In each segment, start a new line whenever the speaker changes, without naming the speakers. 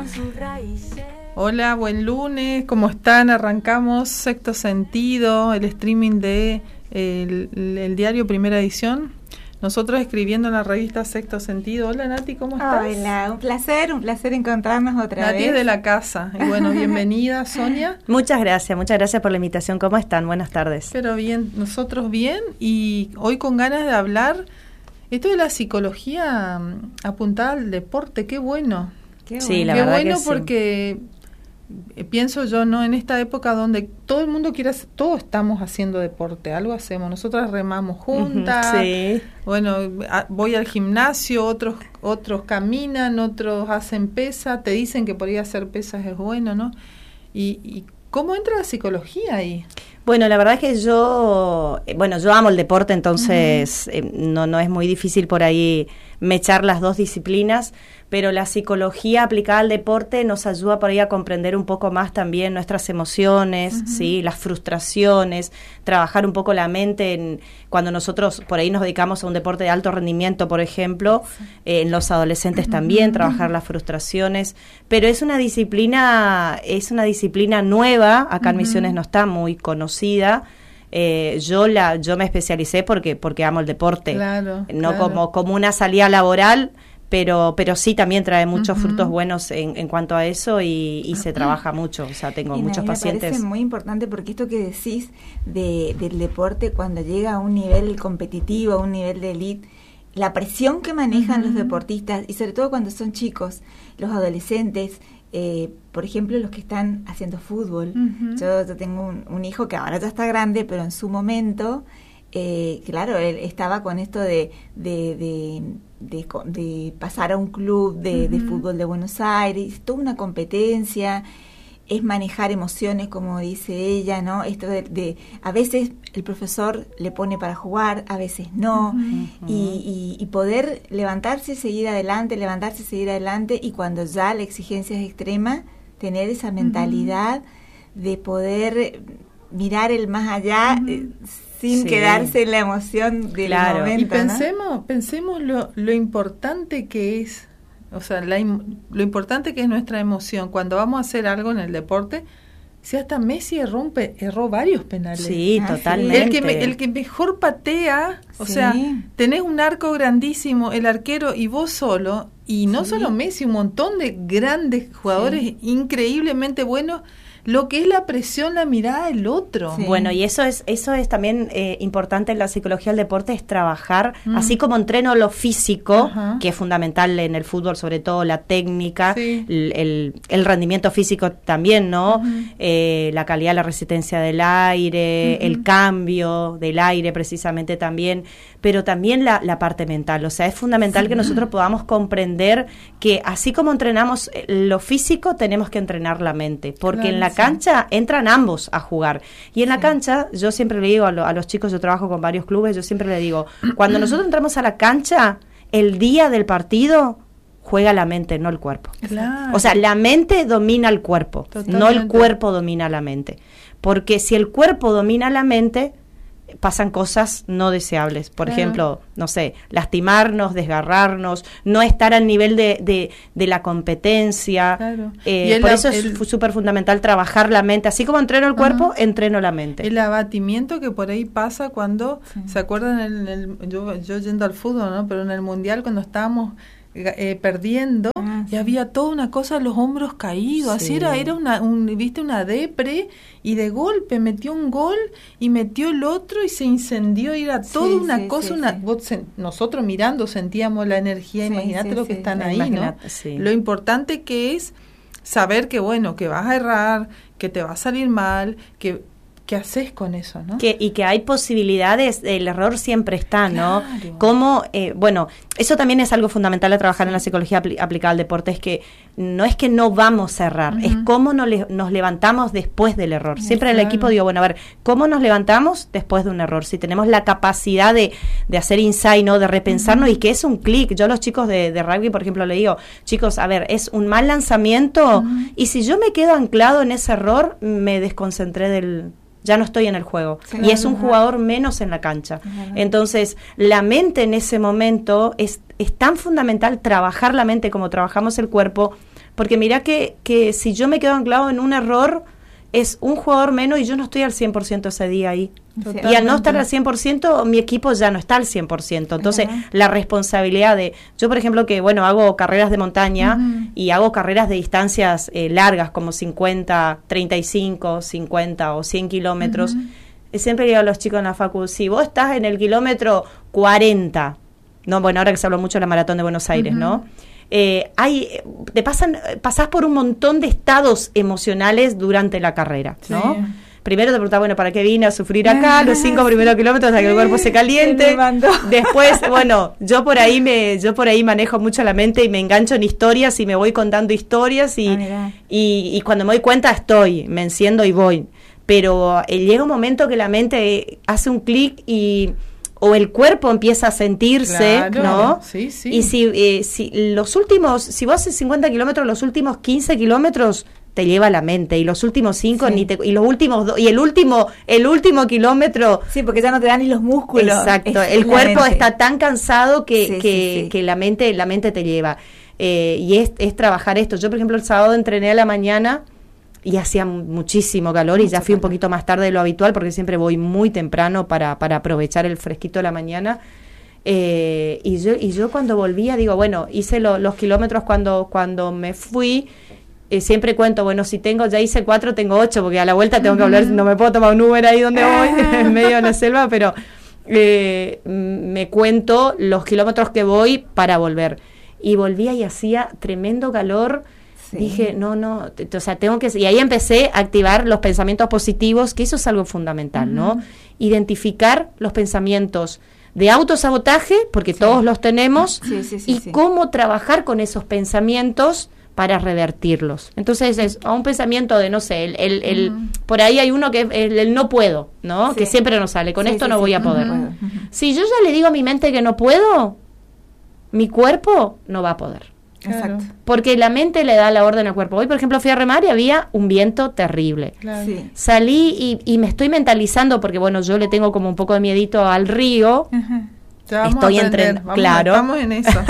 Hola, buen lunes, ¿cómo están? Arrancamos Sexto Sentido, el streaming de el diario Primera Edición. Nosotros escribiendo en la revista Sexto Sentido. Hola Nati, ¿cómo estás?
Hola, un placer encontrarnos otra vez.
Nati es de la casa. Y bueno, bienvenida Sonia.
Muchas gracias por la invitación. ¿Cómo están? Buenas tardes.
Pero bien, nosotros bien, y hoy con ganas de hablar esto de la psicología apuntada al deporte. Qué bueno.
Sí, la verdad
bueno
que sí.
Porque pienso yo, ¿no? En esta época donde todo el mundo quiere hacer, todos estamos haciendo deporte, algo hacemos. Nosotras remamos juntas.
Sí.
Bueno, voy al gimnasio, otros caminan, otros hacen pesa, te dicen que por ahí hacer pesas es bueno, ¿no? Y ¿cómo entra la psicología ahí?
Bueno, la verdad es que yo amo el deporte, entonces no es muy difícil por ahí mechar las dos disciplinas, pero la psicología aplicada al deporte nos ayuda por ahí a comprender un poco más también nuestras emociones, ¿sí? Las frustraciones, trabajar un poco la mente cuando nosotros por ahí nos dedicamos a un deporte de alto rendimiento, por ejemplo, en los adolescentes también, trabajar las frustraciones, pero es una disciplina nueva, acá en Misiones no está muy conocida. Yo me especialicé porque amo el deporte,
claro.
Como una salida laboral, pero sí también trae muchos frutos buenos en cuanto a eso y se trabaja mucho, o sea, tengo muchos pacientes.
Me parece muy importante porque esto que decís del deporte cuando llega a un nivel competitivo, a un nivel de elite, la presión que manejan los deportistas y sobre todo cuando son chicos, los adolescentes, por ejemplo, los que están haciendo fútbol. Yo tengo un hijo que ahora ya está grande, pero en su momento, claro, él estaba con esto de pasar a un club de fútbol de Buenos Aires, toda una competencia, es manejar emociones, como dice ella, ¿no? Esto de a veces el profesor le pone para jugar, a veces no, y poder levantarse y seguir adelante, y cuando ya la exigencia es extrema, tener esa mentalidad de poder mirar el más allá sin quedarse en la emoción del momento.
Y pensemos lo importante que es, o sea, lo importante que es nuestra emoción cuando vamos a hacer algo en el deporte. Si hasta Messi erró varios penales.
Sí, totalmente.
El que mejor patea, o sea, tenés un arco grandísimo, el arquero y vos solo, y no solo Messi, un montón de grandes jugadores increíblemente buenos. Lo que es la presión, la mirada del otro.
Sí. Bueno, y eso es también importante en la psicología del deporte, es trabajar, así como entreno lo físico, que es fundamental en el fútbol, sobre todo la técnica, el rendimiento físico también, ¿no? La calidad, la resistencia del aire, el cambio del aire precisamente también, pero también la parte mental. O sea, es fundamental que nosotros podamos comprender que así como entrenamos lo físico, tenemos que entrenar la mente, porque en la cancha entran ambos a jugar. Y en la cancha, yo siempre le digo a los chicos, yo trabajo con varios clubes, yo siempre le digo, cuando nosotros entramos a la cancha, el día del partido juega la mente, no el cuerpo.
Claro.
O sea, la mente domina el cuerpo, no el cuerpo domina la mente. Porque si el cuerpo domina la mente, pasan cosas no deseables. Por ejemplo, no sé, lastimarnos, desgarrarnos, no estar al nivel de la competencia. Claro. Por eso es súper fundamental trabajar la mente. Así como entreno el cuerpo, entreno la mente.
El abatimiento que por ahí pasa cuando, ¿se acuerdan? Yo yendo al fútbol, ¿no? Pero en el Mundial cuando estábamos perdiendo, y había toda una cosa, los hombros caídos, así era una depre, y de golpe metió un gol y metió el otro y se incendió, y era toda una cosa. Nosotros mirando sentíamos la energía, imagínate lo que están ahí, ¿no? Lo importante que es saber que bueno, que vas a errar, que te va a salir mal, que ¿qué haces con eso, no?
Y que hay posibilidades, el error siempre está, ¿no? Claro. Como, eso también es algo fundamental a trabajar en la psicología aplicada al deporte, es que no vamos a errar, es cómo nos levantamos después del error. Siempre en el equipo digo, bueno, a ver, ¿cómo nos levantamos después de un error? Si tenemos la capacidad de hacer insight, ¿no? De repensarnos, y que es un clic. Yo a los chicos de rugby, por ejemplo, le digo, chicos, a ver, es un mal lanzamiento, y si yo me quedo anclado en ese error, me desconcentré ya no estoy en el juego, y es un jugador menos en la cancha. Entonces, la mente en ese momento es tan fundamental trabajar la mente como trabajamos el cuerpo, porque mirá que si yo me quedo anclado en un error, es un jugador menos y yo no estoy al 100% ese día ahí. Totalmente. Y al no estar al 100%, mi equipo ya no está al 100%. Entonces, la responsabilidad de... Yo, por ejemplo, que hago carreras de montaña y hago carreras de distancias largas, como 50, 35, 50 o 100 kilómetros. Siempre digo a los chicos en la facu, si vos estás en el kilómetro 40, ahora que se habló mucho de la Maratón de Buenos Aires, ¿no? Pasás por un montón de estados emocionales durante la carrera, ¿no? Sí. Primero te preguntás, ¿para qué vine a sufrir acá? Los 5 primeros kilómetros hasta que el cuerpo se caliente. Después, yo por ahí manejo mucho la mente y me engancho en historias y me voy contando historias y cuando me doy cuenta me enciendo y voy. Pero llega un momento que la mente hace un clic o el cuerpo empieza a sentirse, claro, ¿no? Sí. Y si vos haces 50 kilómetros, los últimos 15 kilómetros te lleva la mente, y los últimos 5 y los últimos 2, y el último kilómetro...
Sí, porque ya no te dan ni los músculos.
Exacto, el cuerpo está tan cansado que la mente te lleva. Y es trabajar esto. Yo, por ejemplo, el sábado entrené a la mañana y hacía muchísimo calor, y ya fui un poquito más tarde de lo habitual, porque siempre voy muy temprano para aprovechar el fresquito de la mañana. Y yo cuando volvía, hice los kilómetros cuando me fui. Siempre cuento, si ya hice 4, tengo 8, porque a la vuelta tengo que volver, no me puedo tomar un Uber ahí donde voy, en medio de la selva, pero me cuento los kilómetros que voy para volver. Y volvía y hacía tremendo calor. Sí. Dije, tengo que... Y ahí empecé a activar los pensamientos positivos, que eso es algo fundamental, ¿no? Identificar los pensamientos de autosabotaje, porque todos los tenemos, cómo trabajar con esos pensamientos para revertirlos. Entonces, a un pensamiento de, por ahí hay uno que es el no puedo, ¿no? Que siempre nos sale, con esto no voy a poder. Si yo ya le digo a mi mente que no puedo, mi cuerpo no va a poder.
Exacto.
Porque la mente le da la orden al cuerpo. Hoy, por ejemplo, fui a remar y había un viento terrible. Claro. Sí. Salí y me estoy mentalizando, porque yo le tengo como un poco de miedito al río. Estoy entrenando. Claro.
Estamos en eso.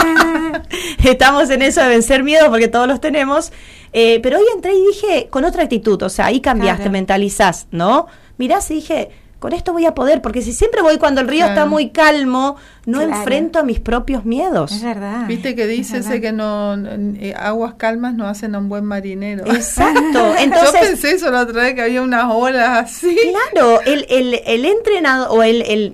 Estamos en eso de vencer miedo, porque todos los tenemos. Pero hoy entré y dije, con otra actitud, ahí cambiaste, mentalizás, ¿no? Mirás y dije, con esto voy a poder, porque si siempre voy cuando el río está muy calmo, no enfrento a mis propios miedos.
Es verdad.
Viste que dice que aguas calmas no hacen a un buen marinero.
Exacto. Entonces,
yo pensé eso la otra vez, que había unas olas así.
Claro, el entrenado o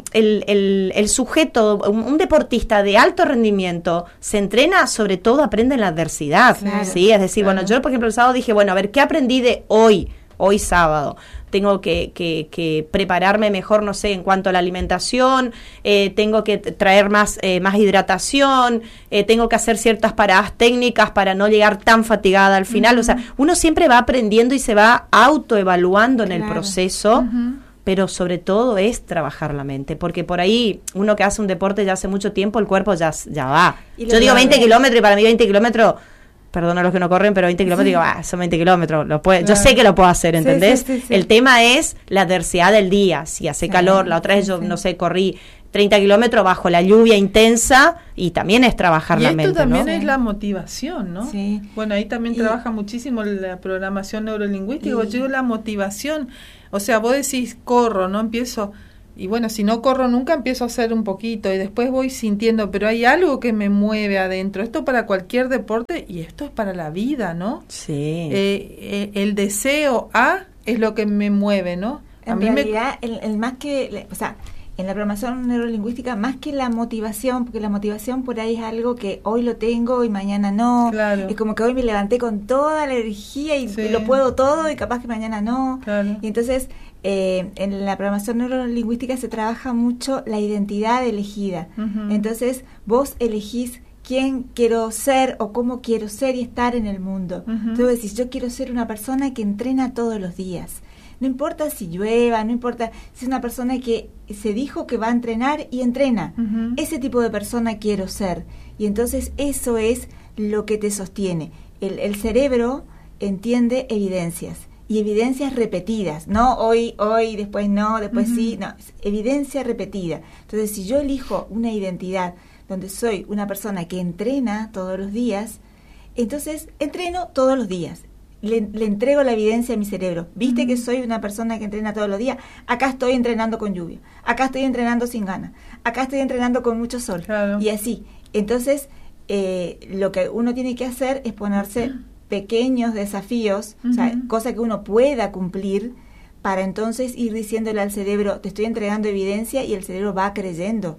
el sujeto, un deportista de alto rendimiento, se entrena, sobre todo aprende en la adversidad. Claro, ¿sí? Es decir, yo por ejemplo el sábado dije, a ver, ¿qué aprendí de hoy sábado? Tengo que prepararme mejor, en cuanto a la alimentación, tengo que traer más hidratación, tengo que hacer ciertas paradas técnicas para no llegar tan fatigada al final. Uno siempre va aprendiendo y se va autoevaluando en el proceso, pero sobre todo es trabajar la mente, porque por ahí uno que hace un deporte ya hace mucho tiempo, el cuerpo ya va. Yo digo 20 kilómetros y para mí 20 kilómetros... Perdón a los que no corren, pero 20 kilómetros, digo, son 20 kilómetros, yo sé que lo puedo hacer, ¿entendés? Sí. El tema es la adversidad del día, si hace calor, la otra vez yo, corrí 30 kilómetros bajo la lluvia intensa, y también es trabajar la mente,
Y esto también es la motivación, ¿no? Sí. Ahí también trabaja muchísimo la programación neurolingüística, yo digo la motivación, vos decís, corro, ¿no? Empiezo... Y si no corro nunca, empiezo a hacer un poquito y después voy sintiendo, pero hay algo que me mueve adentro. Esto para cualquier deporte y esto es para la vida, ¿no?
Sí.
El deseo es lo que me mueve, ¿no?
En realidad, el más que, en la programación neurolingüística, más que la motivación, porque la motivación por ahí es algo que hoy lo tengo y mañana no. Claro. Es como que hoy me levanté con toda la energía y lo puedo todo y capaz que mañana no. Claro. Y entonces... en la programación neurolingüística se trabaja mucho la identidad elegida. Entonces vos elegís quién quiero ser o cómo quiero ser y estar en el mundo. Entonces decís, yo quiero ser una persona que entrena todos los días. No importa si llueva, no importa si es una persona que se dijo que va a entrenar y entrena. Ese tipo de persona quiero ser. Y entonces eso es lo que te sostiene. El cerebro entiende evidencias. Y evidencias repetidas, no hoy, después no, después sí, no, es evidencia repetida. Entonces, si yo elijo una identidad donde soy una persona que entrena todos los días, Entonces, entreno todos los días. Le entrego la evidencia a mi cerebro. ¿Viste que soy una persona que entrena todos los días? Acá estoy entrenando con lluvia. Acá estoy entrenando sin ganas. Acá estoy entrenando con mucho sol.
Claro.
Y así. Entonces, lo que uno tiene que hacer es ponerse pequeños desafíos, o sea, cosas que uno pueda cumplir, para entonces ir diciéndole al cerebro, te estoy entregando evidencia, y el cerebro va creyendo.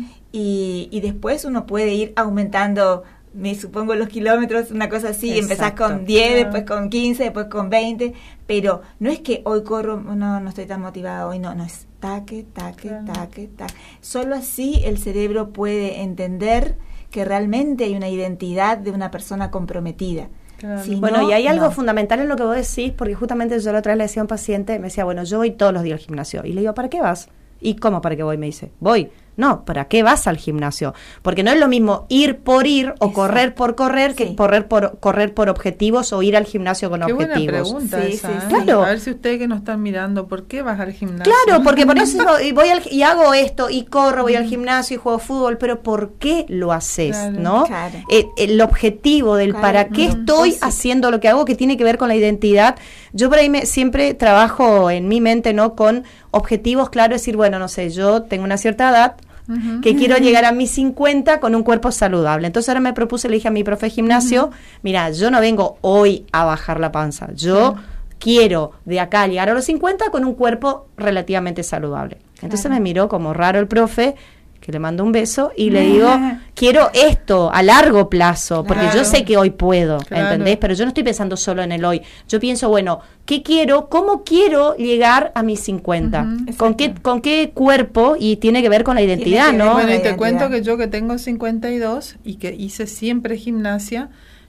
Y después uno puede ir aumentando, me supongo, los kilómetros, una cosa así.
Exacto.
Empezás con 10, después con 15, después con 20, pero no es que hoy corro, no estoy tan motivada hoy, no es taque, taque. Solo así el cerebro puede entender que realmente hay una identidad de una persona comprometida.
Claro.
Si
Bueno,
no,
y hay algo
no.
fundamental en lo que vos decís, porque justamente yo la otra vez le decía a un paciente, me decía, bueno, yo voy todos los días al gimnasio. Y le digo, ¿para qué vas? ¿Y cómo para qué voy? Me dice, voy. No, ¿para qué vas al gimnasio? Porque no es lo mismo ir por ir o
Exacto.
correr por correr que
Sí.
correr por objetivos o ir al gimnasio con
Qué buena
objetivos.
pregunta
Sí,
esa,
sí,
¿eh?
sí.
Claro.
A ver si ustedes que nos están mirando, ¿por qué vas al gimnasio?
Claro, porque por eso voy y hago esto y corro, voy al gimnasio y juego fútbol, pero ¿por qué lo haces?
Claro.
¿No?
Claro.
El objetivo del
Claro.
para qué estoy
Sí.
haciendo lo que hago, que tiene que ver con la identidad. Yo por ahí siempre trabajo en mi mente, ¿no? Con objetivos claros, decir, bueno, no sé, yo tengo una cierta edad, que quiero llegar a mis 50 con un cuerpo saludable. Entonces ahora me propuse, le dije a mi profe de gimnasio, mira, yo no vengo hoy a bajar la panza, yo quiero de acá llegar a los 50 con un cuerpo relativamente saludable. Entonces
Claro.
me miró como raro el profe, que le mando un beso y le digo, quiero esto a largo plazo, porque
Claro.
yo sé que hoy puedo,
Claro.
¿entendés? Pero yo no estoy pensando solo en el hoy. Yo pienso, bueno, ¿qué quiero? ¿Cómo quiero llegar a mis 50? ¿Con qué cuerpo? Y tiene que ver con la identidad,
que ver
¿no?
con
Bueno, y te
identidad.
cuento que yo que tengo 52 y que hice siempre gimnasia,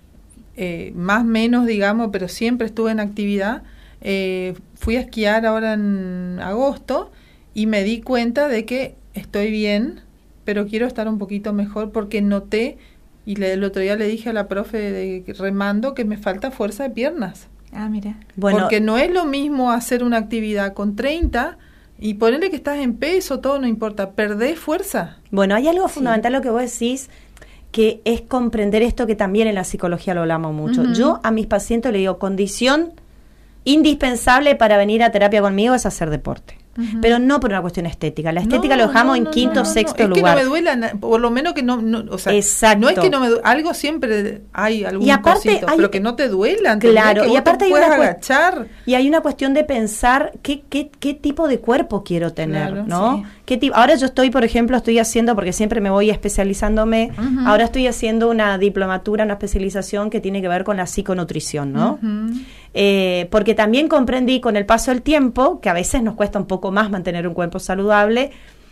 más menos, digamos, pero siempre estuve en actividad, fui a esquiar ahora en agosto y me di cuenta de que estoy bien, pero quiero estar un poquito mejor porque noté, y el otro día le dije a la profe de remando que me falta fuerza de piernas.
Ah, mira.
Bueno,
Porque no es lo mismo hacer una actividad con 30 y ponerle que estás en peso, todo no importa, perdés fuerza.
bueno, hay algo fundamental lo que vos decís, que es comprender esto, que también en la psicología lo hablamos mucho.
Ujú.
Yo a mis pacientes le digo, condición indispensable para venir a terapia conmigo es hacer deporte. Pero no por una cuestión estética. La estética lo dejamos en quinto, sexto
es
lugar.
que no me duela, por lo menos que no, o sea,
Exacto.
no es que no me duela, algo siempre hay algún
Y aparte
cosito,
hay-
pero que no te duela, ¿entendés?
Claro,
que
y
vos
aparte
te
hay
puedes
una
agachar.
Y hay una cuestión de pensar qué tipo de cuerpo quiero tener,
Claro,
¿no?
sí.
Ahora yo estoy, por ejemplo, estoy haciendo, porque siempre me voy especializándome, ahora estoy haciendo una diplomatura, una especialización que tiene que ver con la psiconutrición, ¿no? Porque también comprendí con el paso del tiempo que a veces nos cuesta un poco más mantener un cuerpo saludable,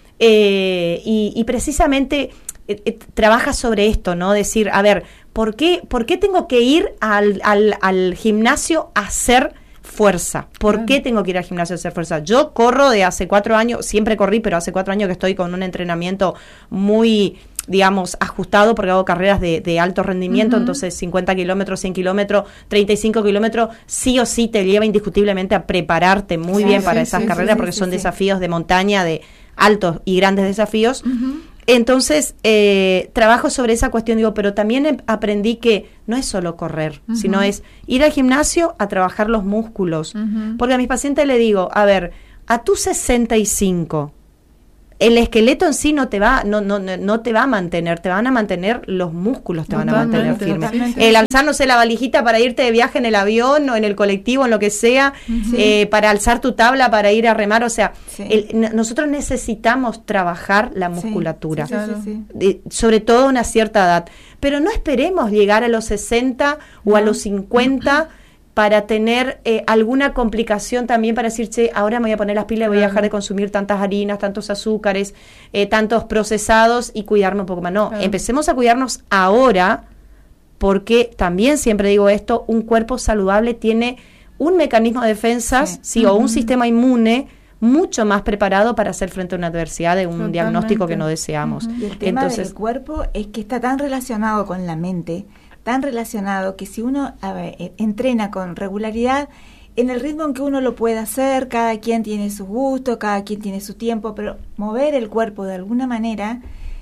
y precisamente trabaja sobre esto, ¿no? Decir, a ver, ¿por qué tengo que ir al gimnasio a hacer fuerza? ¿Por qué tengo que ir al gimnasio a hacer fuerza? Yo corro de hace 4 años, siempre corrí, pero hace 4 años que estoy con un entrenamiento muy, digamos, ajustado, porque hago carreras de alto rendimiento, entonces 50 kilómetros, 100 kilómetros, 35 kilómetros, sí o sí te lleva indiscutiblemente a prepararte muy
Sí,
bien
sí,
para
sí,
esas
sí,
carreras,
sí,
porque
sí,
son
sí.
desafíos de montaña, de altos y grandes desafíos. Entonces, trabajo sobre esa cuestión, digo, pero también aprendí que no es solo correr, sino es ir al gimnasio a trabajar los músculos. Porque a mis pacientes le digo, a ver, a tus 65, el esqueleto en sí no te va a mantener, te van a mantener los músculos, te van a mantener
Totalmente,
firme.
totalmente.
El alzar, no sé, la valijita para irte de viaje en el avión o en el colectivo, en lo que sea, para alzar tu tabla para ir a remar, o sea,
Sí.
nosotros necesitamos trabajar la musculatura.
Sí, sí, sí, sí.
Sobre todo a una cierta edad, pero no esperemos llegar a los 60 o a los 50 para tener alguna complicación también, para decir, che, ahora me voy a poner las pilas y voy a dejar de consumir tantas harinas, tantos azúcares, tantos procesados y cuidarme un poco más. No, empecemos a cuidarnos ahora, porque también siempre digo esto, un cuerpo saludable tiene un mecanismo de defensas, sí, o un sistema inmune mucho más preparado para hacer frente a una adversidad de un
Totalmente.
diagnóstico que no deseamos.
Y el tema
Entonces,
del cuerpo es que está tan relacionado con la mente, tan relacionado que si uno entrena con regularidad, en el ritmo en que uno lo puede hacer, cada quien tiene su gusto, cada quien tiene su tiempo, pero mover el cuerpo de alguna manera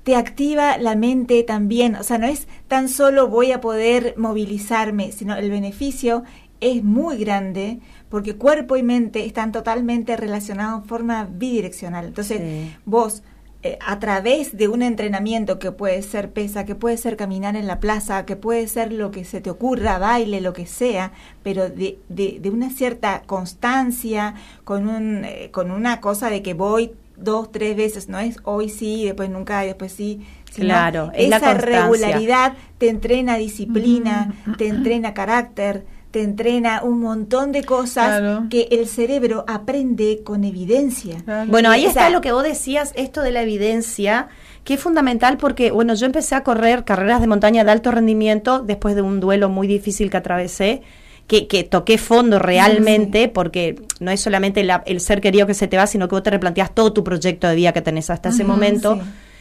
te activa la mente también, o sea, no es tan solo voy a poder movilizarme, sino el beneficio es muy grande, porque cuerpo y mente están totalmente relacionados en forma bidireccional. Entonces, vos, a través de un entrenamiento que puede ser pesa, que puede ser caminar en la plaza, que puede ser lo que se te ocurra, baile, lo que sea, pero de una cierta constancia, con una cosa de que voy 2, 3 veces, no es hoy sí, después nunca, y después sí.
Claro, es
esa
la constancia.
Regularidad te entrena disciplina, te entrena carácter, te entrena un montón de cosas que el cerebro aprende con evidencia.
Bueno, ahí está lo que vos decías, esto de la evidencia, que es fundamental porque, bueno, yo empecé a correr carreras de montaña de alto rendimiento después de un duelo muy difícil que atravesé, que toqué fondo realmente, porque no es solamente el ser querido que se te va, sino que vos te replanteás todo tu proyecto de vida que tenés hasta ese momento.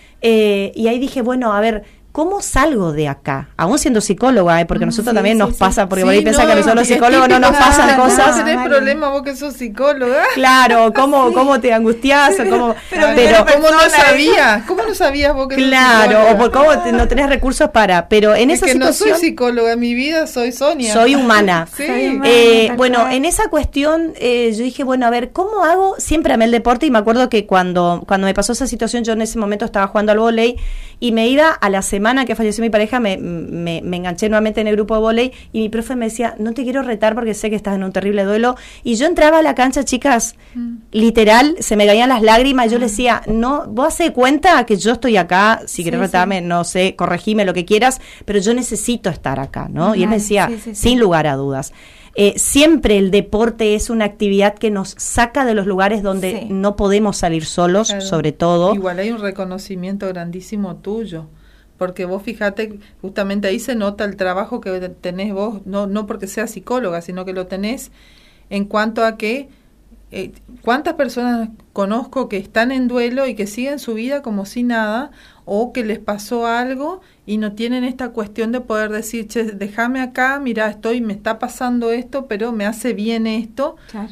Y ahí dije, bueno, a ver, ¿cómo salgo de acá? Aún siendo psicóloga, porque nosotros también nos pasa, porque por ahí piensa que nosotros los psicólogos no nos pasan cosas.
No tenés problema vos que sos psicóloga.
Claro, ¿cómo te angustiás? Pero
¿cómo no sabías? ¿Cómo no sabías vos que sos psicóloga?
Claro, o por cómo no tenés recursos para, pero en esa situación...
no soy psicóloga, en mi vida soy Sonia.
Soy humana.
Sí.
Bueno, en esa cuestión yo dije, bueno, a ver, ¿cómo hago? Siempre amé el deporte y me acuerdo que cuando me pasó esa situación, yo en ese momento estaba jugando al vóley y me iba a la semana que falleció mi pareja, me enganché nuevamente en el grupo de vóley y mi profe me decía, no te quiero retar porque sé que estás en un terrible duelo, y yo entraba a la cancha, chicas, literal, se me caían las lágrimas, y yo le decía, no, vos hace cuenta que yo estoy acá, si querés retarme, no sé, corregime lo que quieras, pero yo necesito estar acá, ¿no? Y él me decía, sin lugar a dudas. Siempre el deporte es una actividad que nos saca de los lugares donde no podemos salir solos, sobre todo.
Igual hay un reconocimiento grandísimo tuyo, porque vos fíjate, justamente ahí se nota el trabajo que tenés vos, no porque seas psicóloga, sino que lo tenés en cuanto a que cuántas personas conozco que están en duelo y que siguen su vida como si nada, o que les pasó algo y no tienen esta cuestión de poder decir, che, déjame acá, mira, me está pasando esto, pero me hace bien esto. Claro.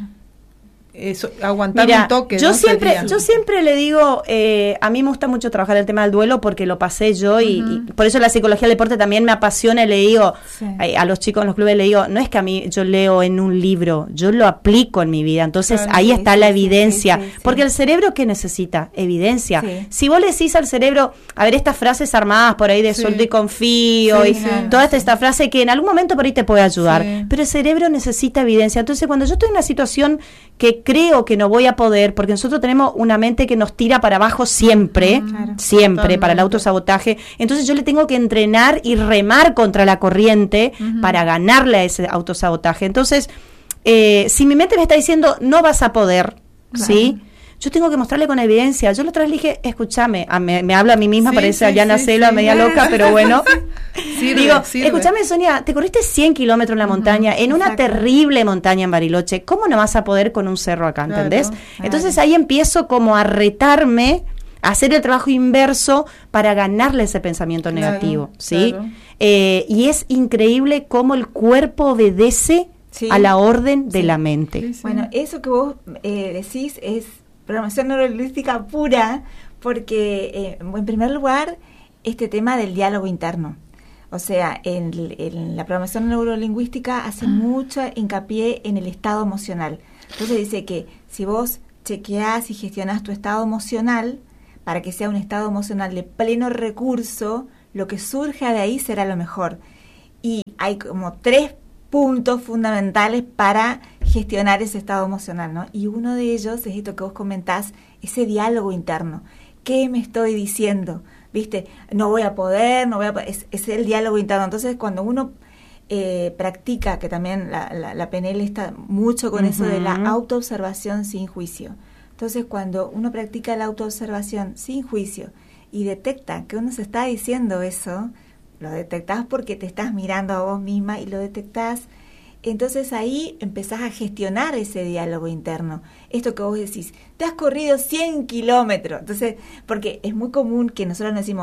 Eso, aguantar un toque.
Yo siempre le digo, a mí me gusta mucho trabajar el tema del duelo porque lo pasé yo y por eso la psicología del deporte también me apasiona. Y le digo a los chicos en los clubes, le digo, no es que a mí yo leo en un libro, yo lo aplico en mi vida. Entonces ahí está la evidencia, porque el cerebro, ¿qué necesita? Evidencia. Si vos le decís al cerebro, a ver, estas frases armadas por ahí de sueldo y confío y toda esta frase que en algún momento por ahí te puede ayudar, pero el cerebro necesita evidencia. Entonces cuando yo estoy en una situación que creo que no voy a poder, porque nosotros tenemos una mente que nos tira para abajo siempre, siempre, para el autosabotaje, entonces yo le tengo que entrenar y remar contra la corriente para ganarle a ese autosabotaje. Entonces, si mi mente me está diciendo, no vas a poder, ¿sí? Yo tengo que mostrarle con evidencia. Yo la otra vez le dije, escúchame, me habla a mí misma, parece Ayana Cela, media loca, pero bueno. Digo, escúchame, Sonia, te corriste 100 kilómetros en la montaña, en una terrible montaña en Bariloche. ¿Cómo no vas a poder con un cerro acá, entendés? Entonces ahí empiezo como a retarme, a hacer el trabajo inverso para ganarle ese pensamiento negativo, ¿sí? Y es increíble cómo el cuerpo obedece a la orden de la mente.
Bueno, eso que vos decís es programación neurolingüística pura, porque en primer lugar este tema del diálogo interno, o sea, en la programación neurolingüística hace mucho hincapié en el estado emocional. Entonces dice que si vos chequeás y gestionás tu estado emocional para que sea un estado emocional de pleno recurso, lo que surja de ahí será lo mejor. Y hay como 3 puntos fundamentales para gestionar ese estado emocional, ¿no? Y uno de ellos es esto que vos comentás, ese diálogo interno. ¿Qué me estoy diciendo? ¿Viste? No voy a poder, es el diálogo interno. Entonces, cuando uno practica, que también la PNL está mucho con eso de la autoobservación sin juicio. Entonces, cuando uno practica la autoobservación sin juicio y detecta que uno se está diciendo eso, lo detectás porque te estás mirando a vos misma y lo detectás, entonces ahí empezás a gestionar ese diálogo interno. Esto que vos decís, te has corrido 100 kilómetros. Entonces, porque es muy común que nosotros nos decimos,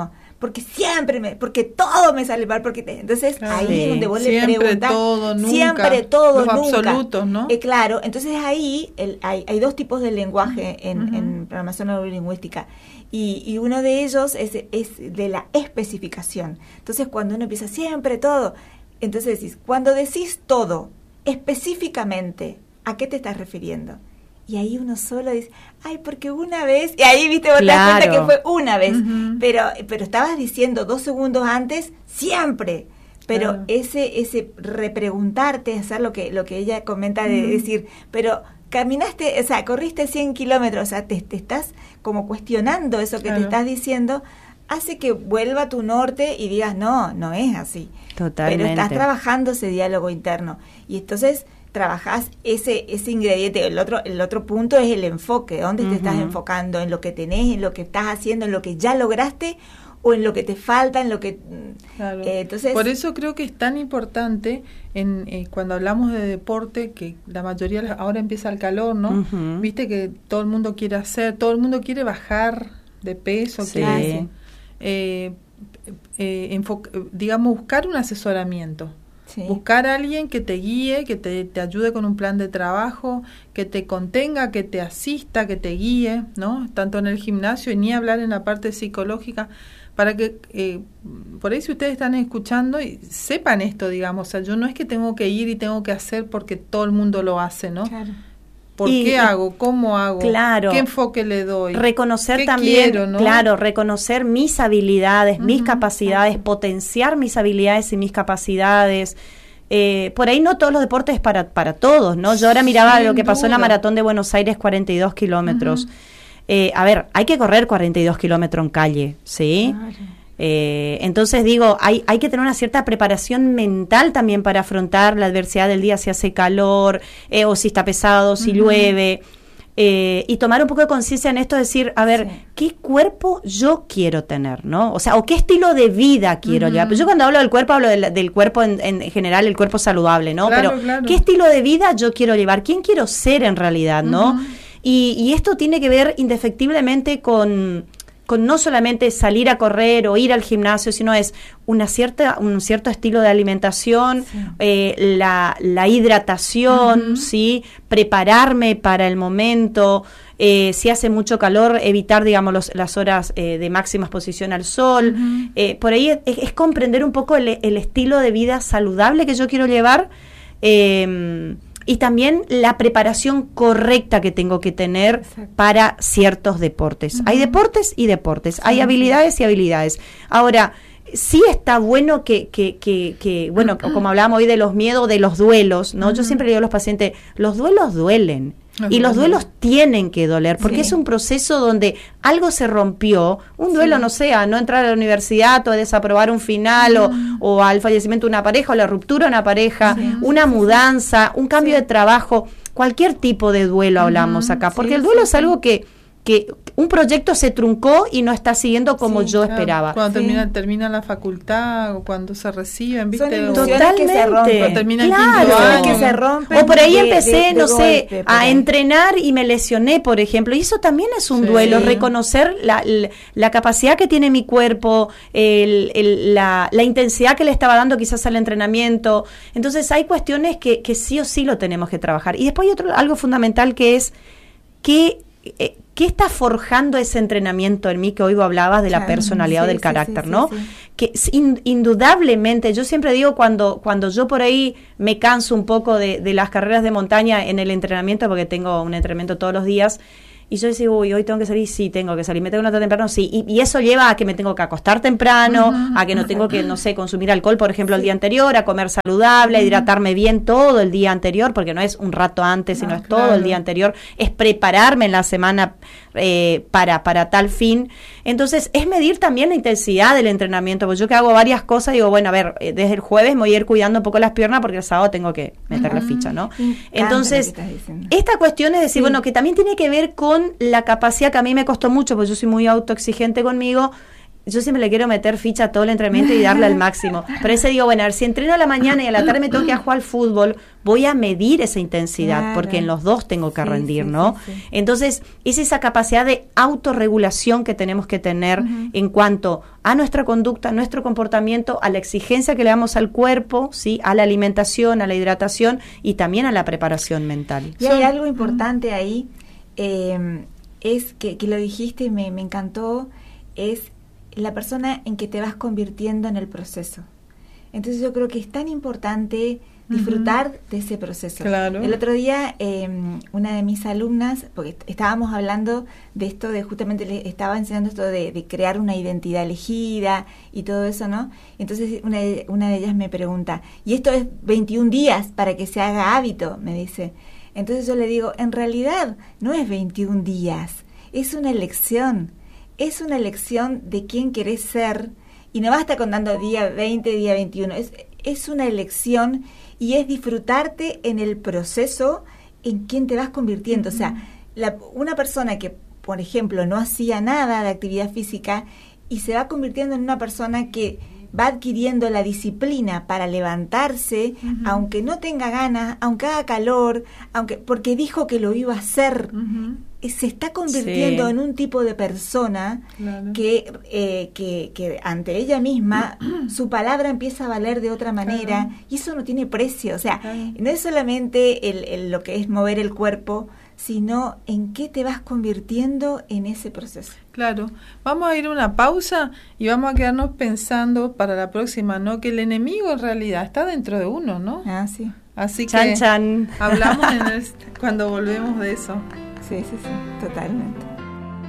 porque porque todo me sale mal, entonces ahí es donde vos le preguntás,
todo, nunca,
siempre todo,
los
nunca.
Absolutos, ¿no?
Claro, entonces ahí hay dos tipos de lenguaje en programación neurolingüística, y uno de ellos es de la especificación. Entonces cuando uno empieza siempre todo, entonces decís, cuando decís todo específicamente, ¿a qué te estás refiriendo? Y ahí uno solo dice, ay, porque una vez, y ahí viste, vos te das cuenta que fue una vez, pero estabas diciendo 2 segundos antes, siempre. Pero ese repreguntarte, hacer lo que ella comenta de decir, pero caminaste, o sea, corriste 100 kilómetros, o sea, te estás como cuestionando eso que te estás diciendo, hace que vuelva a tu norte y digas, no es así.
Totalmente.
Pero estás trabajando ese diálogo interno. Y entonces trabajás ese ingrediente. El otro punto es el enfoque. ¿Dónde te estás enfocando? ¿En lo que tenés, en lo que estás haciendo, en lo que ya lograste, o en lo que te falta, en lo que...
Claro.
Entonces,
por eso creo que es tan importante cuando hablamos de deporte, que la mayoría ahora empieza el calor, ¿no? Viste que todo el mundo quiere todo el mundo quiere bajar de peso, digamos, buscar un asesoramiento. Sí. Buscar a alguien que te guíe, que te ayude con un plan de trabajo, que te contenga, que te asista, que te guíe, ¿no? Tanto en el gimnasio y ni hablar en la parte psicológica, para que por ahí si ustedes están escuchando y sepan esto, digamos, o sea, yo no es que tengo que ir y tengo que hacer porque todo el mundo lo hace, ¿no? Claro. ¿Por qué hago? ¿Cómo hago?
Claro.
¿Qué enfoque le doy?
Reconocer también, quiero, ¿no? Claro, reconocer mis habilidades, mis capacidades, potenciar mis habilidades y mis capacidades. Por ahí no todos los deportes es para todos, ¿no? Yo ahora miraba lo que pasó en la Maratón de Buenos Aires, 42 kilómetros. A ver, hay que correr 42 kilómetros en calle, ¿sí? Claro. Entonces digo, hay que tener una cierta preparación mental también para afrontar la adversidad del día, si hace calor, o si está pesado, si llueve, y tomar un poco de conciencia en esto, decir, a ver, ¿qué cuerpo yo quiero tener, no? O sea, o qué estilo de vida quiero llevar. Yo cuando hablo del cuerpo, hablo del cuerpo en general, el cuerpo saludable, ¿no? Claro, pero ¿qué estilo de vida yo quiero llevar? ¿Quién quiero ser en realidad, no? Y esto tiene que ver indefectiblemente con no solamente salir a correr o ir al gimnasio, sino es un cierto estilo de alimentación, la hidratación, ¿sí? Prepararme para el momento, si hace mucho calor, evitar, digamos, las horas de máxima exposición al sol. Por ahí es comprender un poco el estilo de vida saludable que yo quiero llevar, y también la preparación correcta que tengo que tener para ciertos deportes. Hay deportes y deportes, hay habilidades y habilidades. Ahora, sí está bueno que bueno, como hablábamos hoy de los miedos, de los duelos, ¿no? Yo siempre le digo a los pacientes, los duelos duelen. Y los duelos tienen que doler, porque es un proceso donde algo se rompió, un duelo, no sé, a no entrar a la universidad, o a desaprobar un final, o al fallecimiento de una pareja, o la ruptura de una pareja, una mudanza, un cambio de trabajo, cualquier tipo de duelo hablamos acá, porque el duelo es algo que un proyecto se truncó y no está siguiendo como yo esperaba.
Cuando termina la facultad, o cuando se reciben, ¿viste?
Totalmente. Que se rompen.
Termina el
que se rompen.
O por ahí empecé, no sé, a entrenar y me lesioné, por ejemplo. Y eso también es un duelo, reconocer la capacidad que tiene mi cuerpo, la intensidad que le estaba dando quizás al entrenamiento. Entonces hay cuestiones que sí o sí lo tenemos que trabajar. Y después hay algo fundamental que es ¿qué está forjando ese entrenamiento en mí? Que hoy vos hablabas de la personalidad o del carácter, ¿no? Que indudablemente, yo siempre digo cuando yo por ahí me canso un poco de las carreras de montaña en el entrenamiento, porque tengo un entrenamiento todos los días, y yo decía, hoy tengo que salir, sí, tengo que salir, me tengo que levantar temprano, sí, y eso lleva a que me tengo que acostar temprano, a que no tengo que, no sé, consumir alcohol, por ejemplo, el día anterior, a comer saludable, a hidratarme bien todo el día anterior, porque no es un rato antes, sino es todo el día anterior, es prepararme en la semana para tal fin. Entonces, es medir también la intensidad del entrenamiento, porque yo que hago varias cosas, digo, bueno, a ver, desde el jueves me voy a ir cuidando un poco las piernas, porque el sábado tengo que meter la ficha, ¿no? Entonces, esta cuestión es decir, bueno, que también tiene que ver con la capacidad, que a mí me costó mucho, porque yo soy muy autoexigente conmigo, yo siempre le quiero meter ficha a todo el entrenamiento y darle al máximo. Pero ese digo, bueno, a ver, si entreno a la mañana y a la tarde me tengo que ir a jugar al fútbol, voy a medir esa intensidad, porque en los dos tengo que rendir, ¿no? Sí. Entonces, es esa capacidad de autorregulación que tenemos que tener en cuanto a nuestra conducta, a nuestro comportamiento, a la exigencia que le damos al cuerpo, ¿sí? A la alimentación, a la hidratación y también a la preparación mental.
Y hay algo importante ahí, es que lo dijiste y me encantó, es la persona en que te vas convirtiendo en el proceso. Entonces yo creo que es tan importante disfrutar de ese proceso.
Claro.
El otro día una de mis alumnas, porque estábamos hablando de esto, de justamente le estaba enseñando esto de crear una identidad elegida y todo eso, ¿no? Entonces una de ellas me pregunta, ¿y esto es 21 días para que se haga hábito? Me dice. Entonces yo le digo, en realidad no es 21 días, es una elección. Es una elección de quién querés ser, y no basta con dando día 20, día 21, es una elección y es disfrutarte en el proceso en quién te vas convirtiendo. O sea, una persona que, por ejemplo, no hacía nada de actividad física y se va convirtiendo en una persona que va adquiriendo la disciplina para levantarse, aunque no tenga ganas, aunque haga calor, porque dijo que lo iba a hacer. Se está convirtiendo en un tipo de persona que ante ella misma su palabra empieza a valer de otra manera, y eso no tiene precio. O sea, no es solamente lo que es mover el cuerpo, sino en qué te vas convirtiendo en ese proceso.
Claro. Vamos a ir a una pausa y vamos a quedarnos pensando para la próxima, ¿no? Que el enemigo en realidad está dentro de uno, ¿no?
Ah, sí.
Así que
chan.
hablamos cuando volvemos de eso.
Sí, totalmente.